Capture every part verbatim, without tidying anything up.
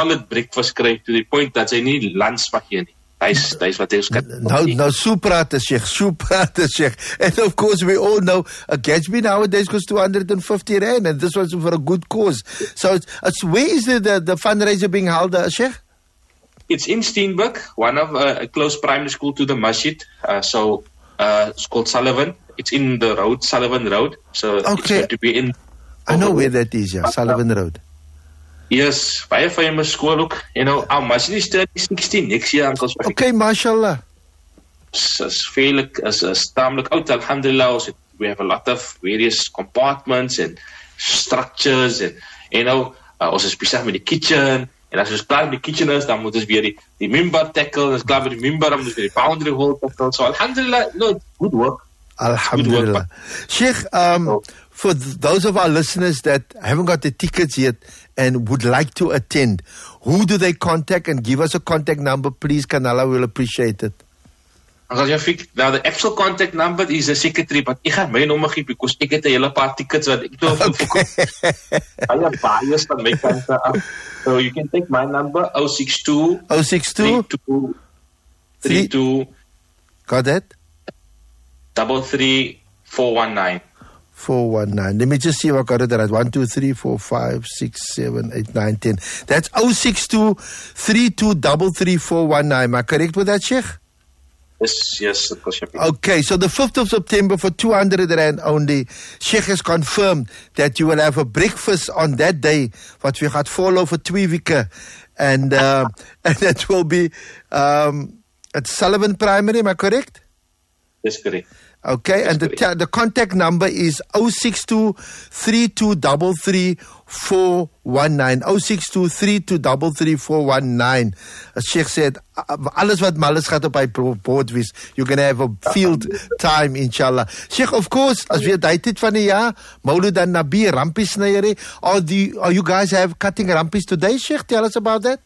solid breakfast kry to the point dat sy nie lunch mag gee nie. Dis dis wat ons kan. Now, now, so praat Sheikh, so praat Sheikh. And of course, we all know a Gatsby nowadays costs two hundred fifty rand, and this was for a good cause. So, it's, it's, where is the, the, the fundraiser being held, uh, Sheikh? It's in Steenbok, one of uh, a close primary school to the masjid. Uh, so, uh, it's called Sullivan. It's in the road, Sullivan Road. So, okay. It's going to be in. I know where that is, yeah, Sullivan Road. Yes, baie famous school ook. You know, our masjid is turning sixteen next year, Uncle Shafiq. Okay, mashallah. As veel as as tamelijk oud, alhamdulillah. We have a lot of various compartments and structures, and you know, uh, ons is besig met die kitchen. En as ons klaar met die kitchen is, dan moet ons weer die, die mimbar tackle. As klaar met die mimbar, dan moet ons weer die boundary wall tackle. So, alhamdulillah, no, good work. Alhamdulillah. Sheikh, um, oh. for th- those of our listeners that haven't got the tickets yet and would like to attend, who do they contact? And give us a contact number, please. Kanala will appreciate it. Uncle Shafiq, now the actual contact number is the secretary, but ek gaan my nommer gee because ek het 'n hele paar tickets wat ek nou wil verkoop. Baie bias van my kant af. So you can take my number oh six two oh six two three two Got that? Double three four one nine. Four one nine. Let me just see if I got it right. One, two, three, four, five, six, seven, eight, nine, ten. That's oh six two three two double three four one nine. Am I correct with that, Sheikh? Yes, yes. Okay, so the fifth of September for two hundred rand only. Sheikh has confirmed that you will have a breakfast on that day. What we got follow for two weeks, and uh, and that will be um, at Sullivan Primary. Am I correct? That's correct. Okay, and the ta- the contact number is oh six two three two three three four one nine. oh six two three two three three four one nine. As Sheikh said, alles wat malas gaat op hy boord wees. You're going to have a field time, inshallah. Sheikh, of course, as we die dit van die jaar, Maulud en Nabi, rampies snyere. Are, the, are you guys have cutting rampies today, Sheikh? Tell us about that.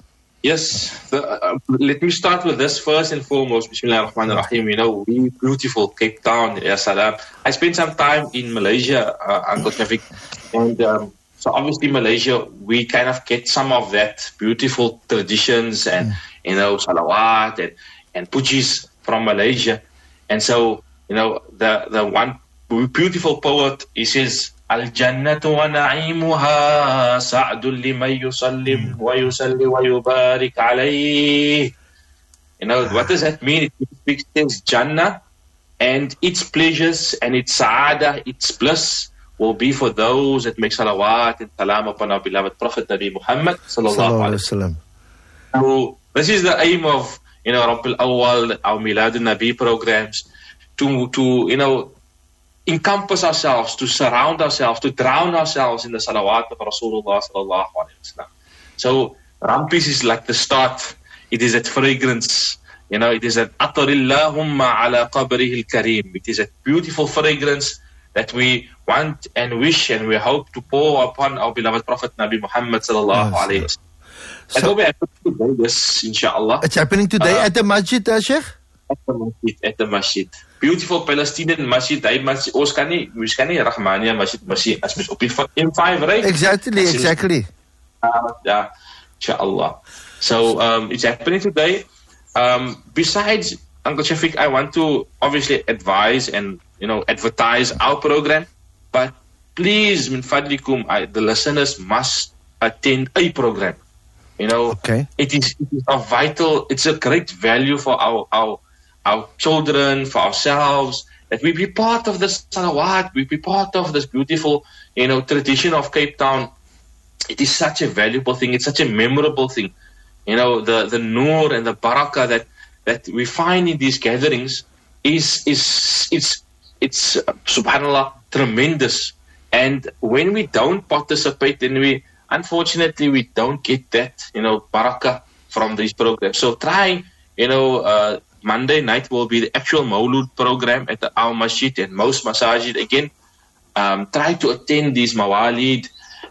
Yes, the, uh, let me start with this first and foremost. Bismillah ar-Rahman ar-Rahim. You know, we beautiful Cape Town, Ya Salam. I spent some time in Malaysia, uh, Uncle Shafiq, and um, so obviously Malaysia, we kind of get some of that beautiful traditions and, mm. you know, salawat and, and pujis from Malaysia. And so, you know, the, the one beautiful poet, he says, الجنة ونعيمها سعد لمن يسلم ويسلي ويبارك عليه. You know, what does that mean? It speaks Jannah, and its pleasures and its sa'adah, its bliss will be for those that make salawat and salam upon our beloved Prophet Nabi Muhammad sallallahu alaihi wasallam. So this is the aim of, you know, Rabb al-Awwal, our Milad al-Nabi programs, to, to, you know, encompass ourselves, to surround ourselves, to drown ourselves in the salawat of Rasulullah sallallahu alaihi wasallam. So Rampies is like the start. It is that fragrance, you know, it is that atarillahumma ala qabrihi al-kareem. It is that beautiful fragrance that we want and wish and we hope to pour upon our beloved Prophet Nabi Muhammad sallallahu alaihi wasallam. It will be happening today, yes, inshallah. It's happening today uh, at the masjid, uh, Sheikh? At the masjid, at the masjid. Beautiful Palestinian masjid. Hy masjid, ons kan nie, ons kan nie Rahmania masjid, masjid, as mens op die M five, right? Exactly, exactly. Uh, yeah, inshallah. So, um, it's happening today. Um, besides, Uncle Shafiq, I want to obviously advise and, you know, advertise our program, but please, min fadlikum, I, the listeners must attend a program. You know, okay. it is, it is a vital, it's a great value for our, our, our children, for ourselves, that we be part of this salawat, we be part of this beautiful, you know, tradition of Cape Town. It is such a valuable thing. It's such a memorable thing. You know, the, the nur and the barakah that, that we find in these gatherings is, is, it's, it's, uh, subhanAllah, tremendous. And when we don't participate, then we, unfortunately, we don't get that, you know, barakah from these programs. So try, you know, uh, Monday night will be the actual Maulud program at the Al Masjid and most masajid. Again, um, try to attend these Mawalid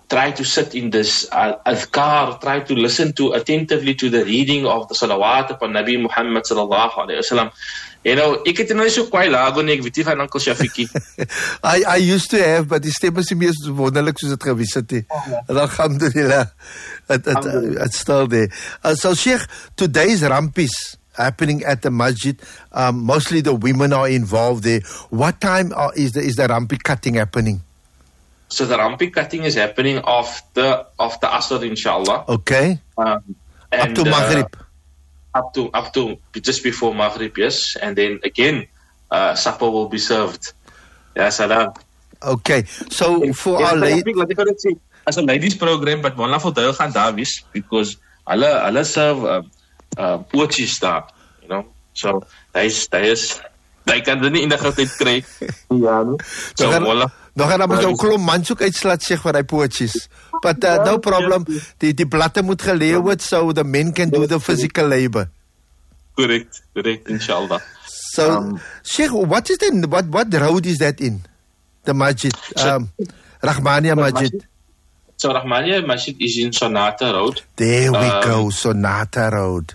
try to sit in this uh, adhkar, try to listen to attentively to the reading of the salawat upon Nabi Muhammad sallallahu alayhi wasallam. You know, ek het nou so kwai lago nie, ek weet nie van Uncle Shafiqi. I I used to have, but die stem is nie meer so wonderlik soos dit gewees het nie. Alhamdulillah. It, it, uh, it's still there. Uh, so Sheikh, today's rampis happening at the masjid, um, mostly the women are involved there. What time are, is the is the rampi cutting happening? So the rampi cutting is happening after after Asr, inshallah. Okay. Um, and, up to Maghrib. Uh, up to up to just before Maghrib, yes. And then again, uh, supper will be served. Ya salam. Okay. So for our ladies, as a ladies program, but one of the gaan daar wees because hulle hulle serve uh, uh, poetjies daar, you know. So hy's hy's hy kan dit nie in die tyd kry. Ja, no. So voilà. Nog gaan ons 'n klomp mans ook uitslaat sê vir hy poetjies. But uh, no problem. Die die blatte moet geleë word so the men can do the physical labor. Correct, correct, inshallah. So um, Sheikh, what is the what what road is that in? The masjid, um, Rahmania Masjid. So Rahmania Masjid is in Sonata Road. There we um, go, Sonata Road.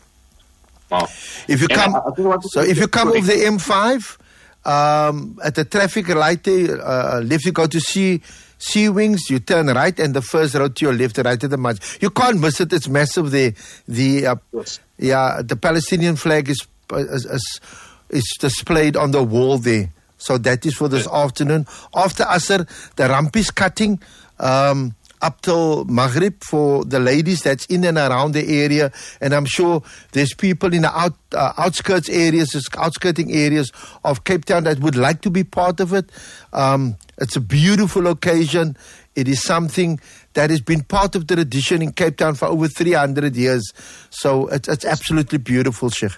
Wow. If you come, so if you come off the M five, um, at the traffic light there, uh, left you go to Sea Sea Wings, you turn right, and the first road to your left, right at the masjid. You can't miss it. It's massive there. The uh, yes. yeah, the Palestinian flag is, is is is displayed on the wall there. So that is for this yeah. afternoon. After Asr, the rampis cutting. Um, up till Maghrib for the ladies that's in and around the area, and I'm sure there's people in the out, uh, outskirts areas, outskirting areas of Cape Town that would like to be part of it. Um, it's a beautiful occasion. It is something that has been part of the tradition in Cape Town for over three hundred years. So it's, it's absolutely beautiful, Sheikh.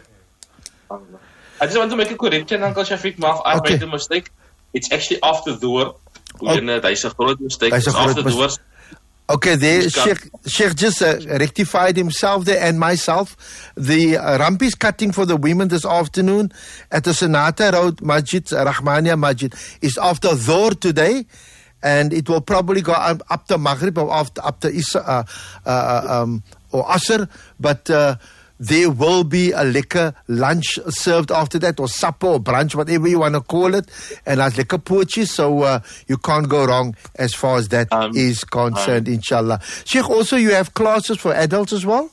I just want to make a correction, Uncle Shafiq. Maaf, I okay. made a mistake. It's actually after Dhuhr. Oh. That's a great mistake. It's after Dhuhr. Okay, there, Sheikh, Sheikh just uh, rectified himself there and myself. The uh, rampis cutting for the women this afternoon at the Sonata Road Masjid, Rahmania Masjid, is after Dhuhr today, and it will probably go up, up to Maghrib or after, up to Isa, uh, uh, um, or Asr, but uh, there will be a liquor lunch served after that, or supper or brunch, whatever you want to call it, and as liquor poetry, so uh, you can't go wrong as far as that um, is concerned, um, inshallah. Sheikh, also you have classes for adults as well?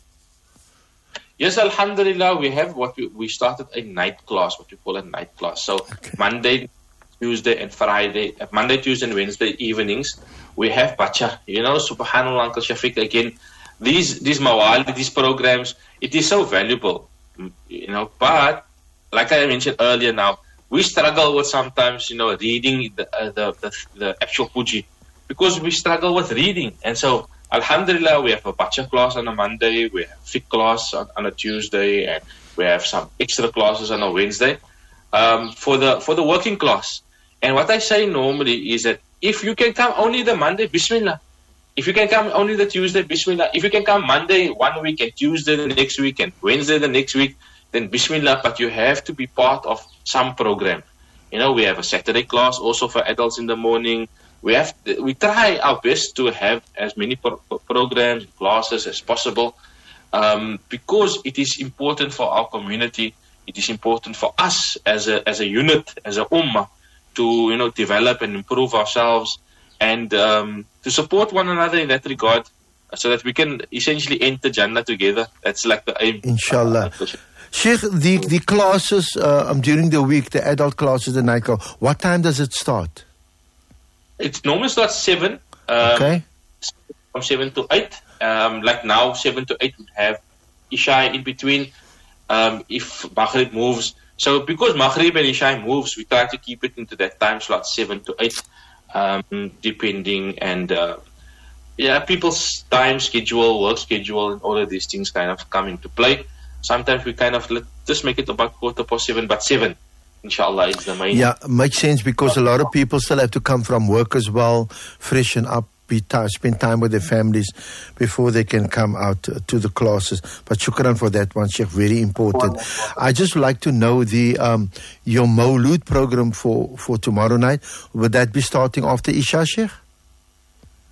Yes, alhamdulillah, we have what we, we started a night class, what we call a night class. So okay. Monday, Tuesday and Friday, Monday, Tuesday and Wednesday evenings, we have bacha. You know, subhanallah, Uncle Shafiq, again, These these mawali, these programs, it is so valuable, you know. But like I mentioned earlier, now we struggle with sometimes, you know, reading the uh, the, the the actual puji because we struggle with reading. And so, alhamdulillah, we have a bacha class on a Monday, we have fiqh class on, on a Tuesday, and we have some extra classes on a Wednesday um, for the for the working class. And what I say normally is that if you can come only the Monday, Bismillah. If you can come only the Tuesday, Bismillah. If you can come Monday one week and Tuesday the next week and Wednesday the next week, then Bismillah. But you have to be part of some program. You know, we have a Saturday class also for adults in the morning. We have we try our best to have as many pro- programs, classes as possible, um, because it is important for our community. It is important for us as a as a unit, as a ummah, to you know develop and improve ourselves. And um, to support one another in that regard, so that we can essentially enter Jannah together. That's like the aim. Inshallah. Uh, Sheikh, the, the classes uh, um, during the week, the adult classes, the night class, what time does it start? It normally starts seven. Um, okay. From seven to eight. Um, like now, seven to eight, we have Isha in between. Um, if Maghrib moves. So because Maghrib and Isha moves, we try to keep it into that time slot, seven to eight. Um, depending and uh, yeah, people's time schedule, work schedule, and all of these things kind of come into play. Sometimes we kind of let, just make it about quarter past seven, but seven, inshallah, is the main. Yeah, makes sense because a lot of people still have to come from work as well, freshen up, be t- spend time with their families before they can come out to, to the classes. But shukran for that one, Sheikh, very important. I just like to know the um, your Mawlud program for, for tomorrow night. Would that be starting after Isha, Sheikh?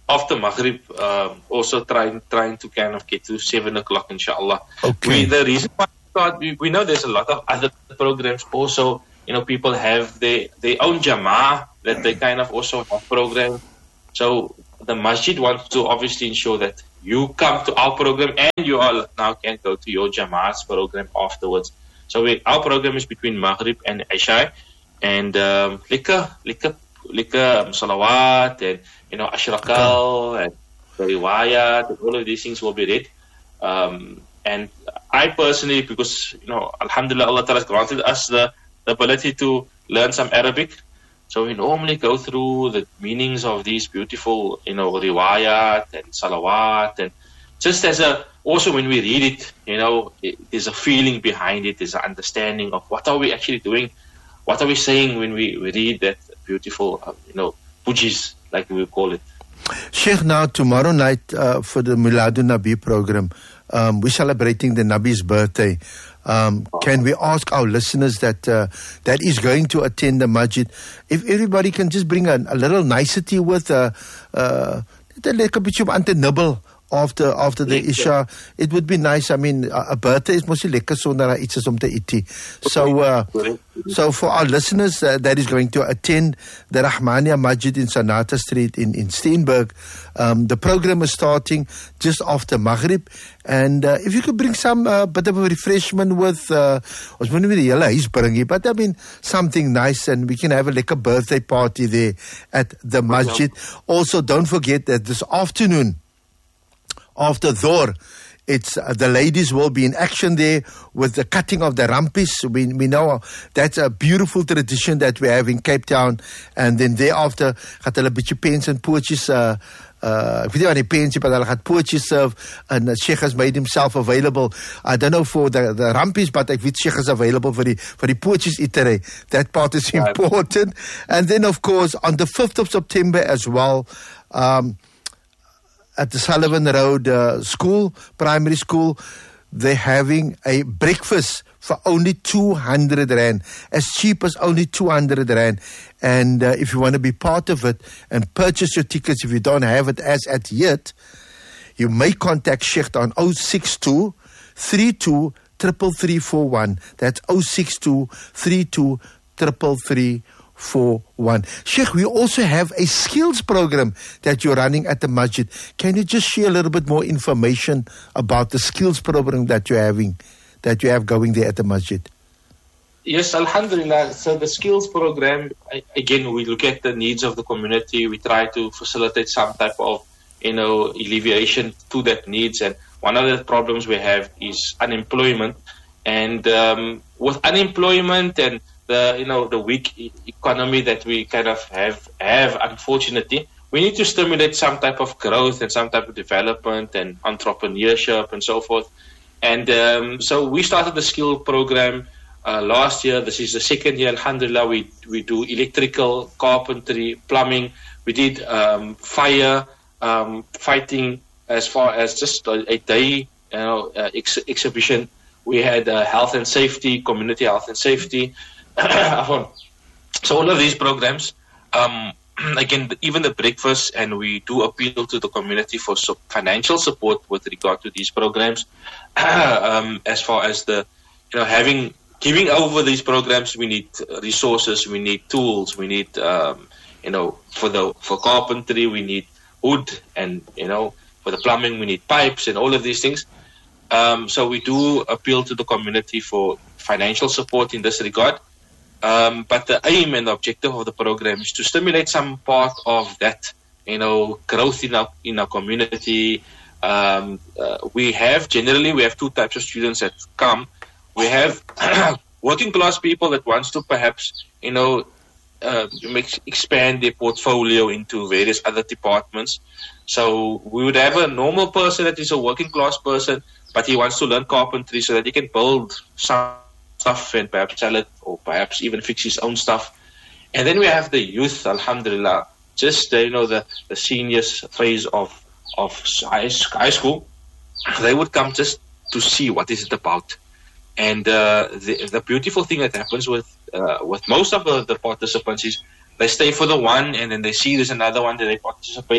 after Maghrib, um, also trying trying to kind of get to seven o'clock, inshallah. Okay. We, the reason why we start, we, we know there's a lot of other programs also. You know, people have their, their own jama'ah that they kind of also have programs. So the masjid wants to obviously ensure that you come to our program and you all now can go to your jama'ah's program afterwards. So we, our program is between Maghrib and Isha, and um, lika, lika, lika, um, salawat, and you know, ashrakal, and the riwayat, and all of these things will be read. Um, and I personally, because you know, alhamdulillah, Allah Ta'ala has granted us the, the ability to learn some Arabic. So we normally go through the meanings of these beautiful, you know, riwayat and salawat, and just as a, also when we read it, you know, it, there's a feeling behind it, there's an understanding of what are we actually doing, what are we saying when we, we read that beautiful, uh, you know, pujis, like we call it. Sheikh, now tomorrow night uh, for the Miladun Nabi program, um, we're celebrating the Nabi's birthday. Um, can we ask our listeners that uh, that is going to attend the masjid, if everybody can just bring a, a little nicety with a uh, lekker bietjie aan te nibbel after after the Isha, it would be nice. I mean, a, a birthday is mostly lekker sonder iets is om te eet. So, uh, so for our listeners uh, that is going to attend the Rahmania Masjid in Sanata Street in, in Steenberg, um, the program is starting just after Maghrib. And uh, if you could bring some uh, bit of a refreshment with, uh, but I mean, something nice, and we can have a lekker birthday party there at the masjid. Also, don't forget that this afternoon, after Dhuhr, it's uh, the ladies will be in action there with the cutting of the rampis. We, we know that's a beautiful tradition that we have in Cape Town. And then thereafter, gaat hulle bietjie pens and poetjies, uh, uh, ek weet nie wat die pensie, but hulle gaat poetjies serve, and uh, Sheikh has made himself available. I don't know for the, the rampis, but ek weet Sheikh is available for the, for the poetjies eatery. That part is important. And then, of course, on the fifth of September as well, um, at the Sullivan Road uh, School, primary school, they're having a breakfast for only two hundred rand, as cheap as only two hundred rand. And uh, if you want to be part of it and purchase your tickets, if you don't have it as at yet, you may contact Sheikh on oh six two, three two, three three three four one. That's oh six two, three two, three three three four one. Sheikh, we also have a skills program that you're running at the masjid. Can you just share a little bit more information about the skills program that you're having, that you have going there at the masjid? Yes, alhamdulillah. So the skills program, again, we look at the needs of the community. We try to facilitate some type of, you know, alleviation to that needs. And one of the problems we have is unemployment. And um, with unemployment and the, you know, the weak e- economy that we kind of have, have, unfortunately, we need to stimulate some type of growth and some type of development and entrepreneurship and so forth. And um, so we started the skill program uh, last year. This is the second year, alhamdulillah. We, we do electrical, carpentry, plumbing. We did um, fire um, fighting as far as just a, a day, you know, uh, ex- exhibition. We had uh, health and safety, community health and safety. So all of these programs, um, again, even the breakfast, and we do appeal to the community for so financial support with regard to these programs. um, as far as the, you know, having, giving over these programs, we need resources, we need tools, we need, um, you know, for the, for carpentry, we need wood, and, you know, for the plumbing, we need pipes and all of these things. Um, so we do appeal to the community for financial support in this regard. Um, but the aim and the objective of the program is to stimulate some part of that, you know, growth in our in our community. Um, uh, we have generally we have two types of students that come. We have working class people that wants to perhaps, you know, uh, make, expand their portfolio into various other departments. So we would have a normal person that is a working class person, but he wants to learn carpentry so that he can build some stuff and perhaps sell it, or perhaps even fix his own stuff. And then we have the youth, alhamdulillah, just uh, you know, the, the seniors phase of of high, high school. They would come just to see what is it about. And uh, the, the beautiful thing that happens with uh, with most of the, the participants is they stay for the one, and then they see there's another one that they participate,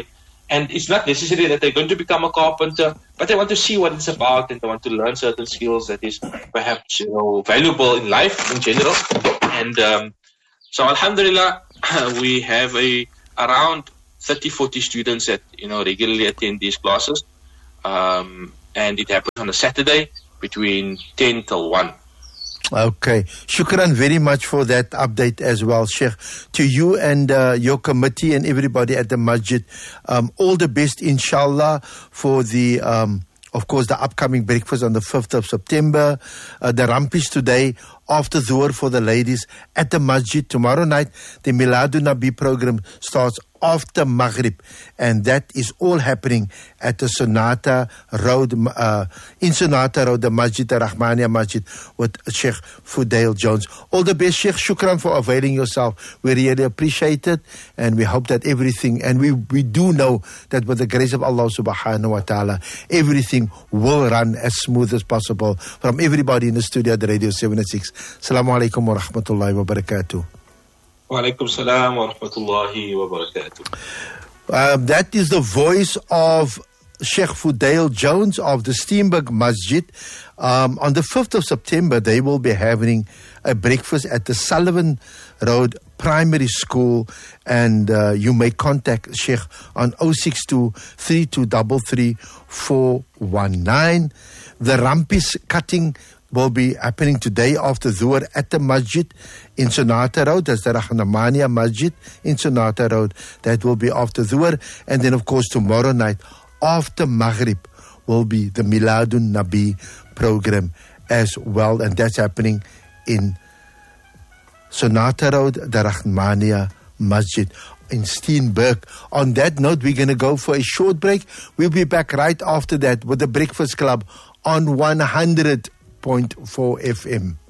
And it's not necessary that they're going to become a carpenter, but they want to see what it's about and they want to learn certain skills that is perhaps, you know, valuable in life in general. And um, so, alhamdulillah, we have a around thirty, forty students that, you know, regularly attend these classes. Um, and it happens on a Saturday between ten till one. Okay. Shukran very much for that update as well, Sheikh. To you and uh, your committee and everybody at the masjid, um, all the best, inshallah, for the, um, of course, the upcoming breakfast on the fifth of September, uh, the Rampish today, after Dhuhr for the ladies at the masjid. Tomorrow night, the Miladun Nabi program starts after Maghrib, and that is all happening at the Sonata Road, uh, in Sonata Road, the Masjid, the Rahmania Masjid, with Sheikh Fudail Jones. All the best, Sheikh. Shukran for availing yourself. We really appreciate it, and we hope that everything, and we, we do know that with the grace of Allah subhanahu wa ta'ala, everything will run as smooth as possible. From everybody in the studio at the Radio seven oh six, Assalamu alaikum wa rahmatullahi wa barakatuh. Wa alaikum salam wa rahmatullahi wa barakatuh. Um, that is the voice of Sheikh Fudail Jones of the Steenberg Masjid. Um, on the fifth of September, they will be having a breakfast at the Sullivan Road Primary School, and uh, you may contact Sheikh on oh six two, three two three three, four one nine. The Rampis cutting will be happening today after Dhuhr at the Masjid in Sonata Road. That's the Rahmania Masjid in Sonata Road. That will be after Dhuhr. And then, of course, tomorrow night after Maghrib will be the Miladun Nabi program as well. And that's happening in Sonata Road, the Rahmania Masjid in Steenberg. On that note, we're going to go for a short break. We'll be back right after that with the Breakfast Club on one hundred point four F M.